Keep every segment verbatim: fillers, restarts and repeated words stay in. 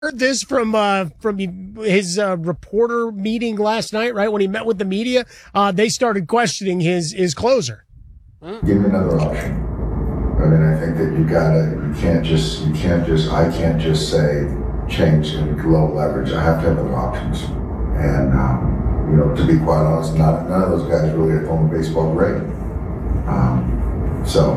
heard this from uh, from his uh, reporter meeting last night, right? When he met with the media, uh, they started questioning his his closer. Give me another option. I mean, I think that you gotta, you can't just, you can't just, I can't just say change and low leverage. I have to have other options. And, um, you know, to be quite honest, not, none of those guys really are throwing baseball great. Um, so,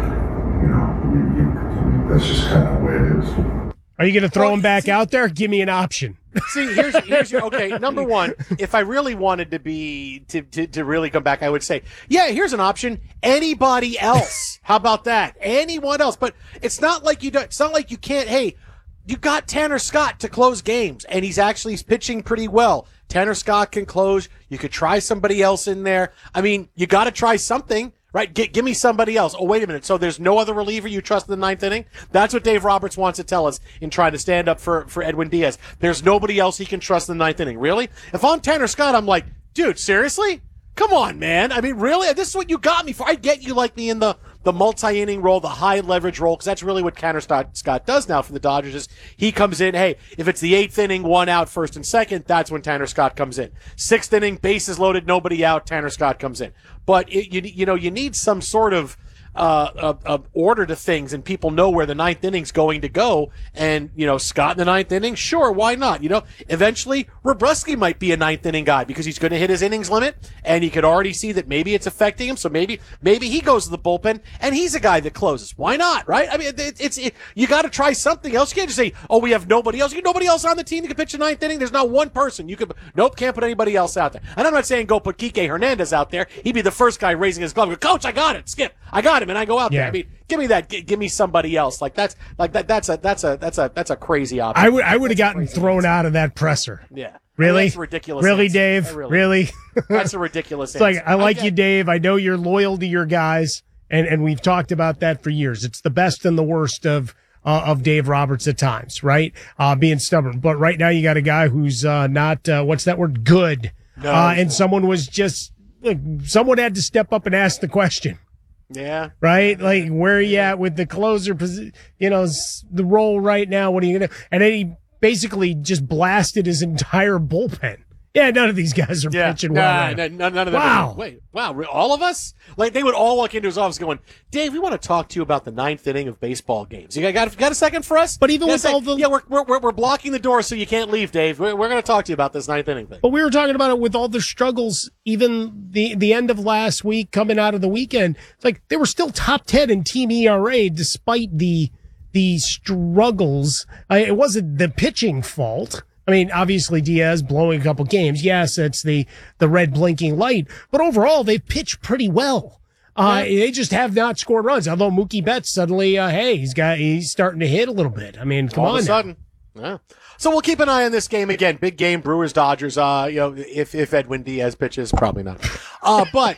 you know, you, you, that's just kind of the way it is. Are you going to throw well, him back see, out there? Give me an option. See, here's here's your, okay. Number one, if I really wanted to be to, to to really come back, I would say, yeah, here's an option. Anybody else? How about that? Anyone else? But it's not like you don't. It's not like you can't. Hey, you got Tanner Scott to close games, and he's actually pitching pretty well. Tanner Scott can close. You could try somebody else in there. I mean, you got to try something. Right, G- give me somebody else. Oh, wait a minute. So there's no other reliever you trust in the ninth inning? That's what Dave Roberts wants to tell us in trying to stand up for, for Edwin Diaz. There's nobody else he can trust in the ninth inning. Really? If I'm Tanner Scott, I'm like, dude, seriously? Come on, man. I mean, really? This is what you got me for. I get you like me in the, the multi-inning role, the high-leverage role, because that's really what Tanner Scott does now for the Dodgers is he comes in, hey, if it's the eighth inning, one out, first and second, that's when Tanner Scott comes in. Sixth inning, bases loaded, nobody out, Tanner Scott comes in. But, it, you, you know, you need some sort of Uh, of, of order to things, and people know where the ninth inning's going to go. And, you know, Scott in the ninth inning, sure, why not? You know, eventually, Robreski might be a ninth inning guy because he's going to hit his innings limit, and you could already see that maybe it's affecting him. So maybe, maybe he goes to the bullpen, and he's a guy that closes. Why not, right? I mean, it, it's it, you got to try something else. You can't just say, oh, we have nobody else. You have nobody else on the team that can pitch a ninth inning. There's not one person you could. Nope, can't put anybody else out there. And I'm not saying go put Kike Hernandez out there. He'd be the first guy raising his glove. Go, Coach, I got it. Skip, I got him, and I go out Yeah. there. I mean, give me that. G- give me somebody else. Like that's like that. That's a that's a that's a that's a crazy option. I would I would have gotten thrown out of that presser. Yeah. Really? That's ridiculous. Really, answer. Dave? Really? really? That's a ridiculous It's like, answer. I like get- you, Dave. I know you're loyal to your guys, and, and we've talked about that for years. It's the best and the worst of uh, of Dave Roberts at times, right? Uh, being stubborn. But right now you got a guy who's uh, not, uh, what's that word? Good. No. Uh, and someone was just, look, someone had to step up and ask the question. Yeah. Right? Like, where are you at with the closer, posi- you know, s- the role right now? What are you going to, and then he basically just blasted his entire bullpen. Yeah, none of these guys are Yeah. pitching Nah, well. right now. nah, none, none of them. Wow. Wait, wow. re- All of us? Like, they would all walk into his office going, Dave, we want to talk to you about the ninth inning of baseball games. You got, got a second for us? But even Yeah, with say, all the- Yeah, we're, we're, we're blocking the door so you can't leave, Dave. We're, we're going to talk to you about this ninth inning thing. But we were talking about it with all the struggles, even the, the end of last week, coming out of the weekend. It's like they were still top ten in team E R A despite the the struggles. Uh, it wasn't the pitching fault. I mean, obviously Diaz blowing a couple games. Yes, it's the, the red blinking light. But overall, they've pitched pretty well. Uh, Yeah. They just have not scored runs. Although Mookie Betts suddenly, uh, hey, he's got he's starting to hit a little bit. I mean, come all on of a now. sudden. Yeah. So we'll keep an eye on this game again. Big game, Brewers, Dodgers. Uh, you know, if if Edwin Diaz pitches, probably not. Uh, but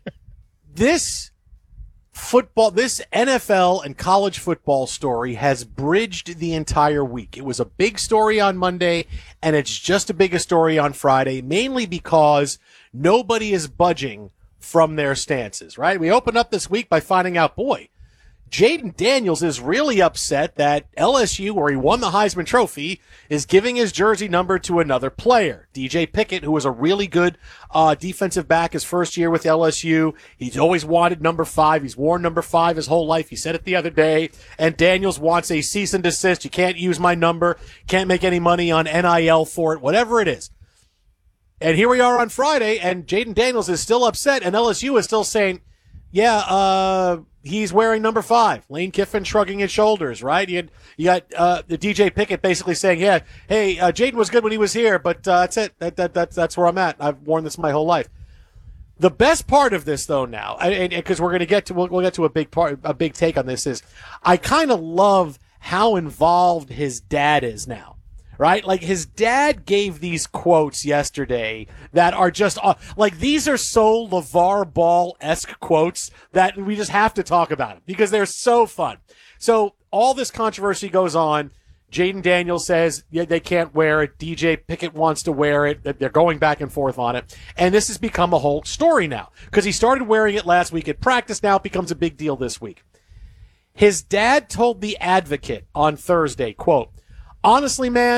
this football, this N F L and college football story has bridged the entire week. It was a big story on Monday, and it's just a bigger story on Friday, mainly because nobody is budging from their stances. Right? We opened up this week by finding out, boy, Jaden Daniels is really upset that L S U, where he won the Heisman Trophy, is giving his jersey number to another player. D J Pickett, who was a really good uh defensive back his first year with L S U. He's always wanted number five. He's worn number five his whole life. He said it the other day. And Daniels wants a cease and desist. You can't use my number. Can't make any money on N I L for it. Whatever it is. And here we are on Friday, and Jaden Daniels is still upset, and L S U is still saying, yeah, uh, he's wearing number five. Lane Kiffin shrugging his shoulders, right? You, had, you got uh, the D J Pickett basically saying, yeah, hey, uh, Jaden was good when he was here, but uh, that's it. That, that, that's, that's where I'm at. I've worn this my whole life. The best part of this, though, now, and because we're going to get to, we'll, we'll get to a big part, a big take on this, is I kind of love how involved his dad is now. Right? Like his dad gave these quotes yesterday that are just uh, like these are so LeVar Ball-esque quotes that we just have to talk about them because they're so fun. So all this controversy goes on. Jaden Daniels says yeah, they can't wear it. D J Pickett wants to wear it. They're going back and forth on it. And this has become a whole story now because he started wearing it last week at practice. Now it becomes a big deal this week. His dad told The Advocate on Thursday, quote, honestly, man.